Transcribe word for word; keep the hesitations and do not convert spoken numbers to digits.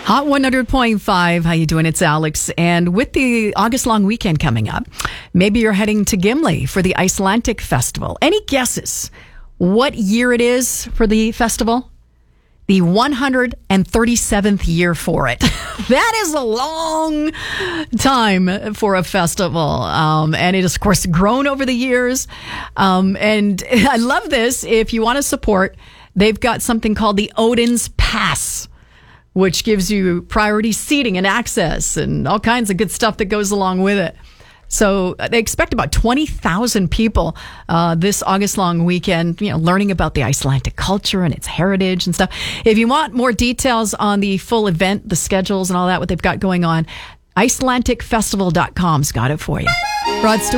Hot one hundred point five. How you doing? It's Alex. And with the August long weekend coming up, maybe you're heading to Gimli for the Icelandic Festival. Any guesses what year it is for the festival? The one hundred thirty-seventh year for it. That is a long time for a festival. Um, and it has, of course, grown over the years. Um, and I love this. If you want to support, they've got something called the Odin's Pass, which gives you priority seating and access and all kinds of good stuff that goes along with it. So they expect about twenty thousand people uh, this August-long weekend, you know, learning about the Icelandic culture and its heritage and stuff. If you want more details on the full event, the schedules and all that, what they've got going on, Icelandic Festival dot com's got it for you. Rod Stewart.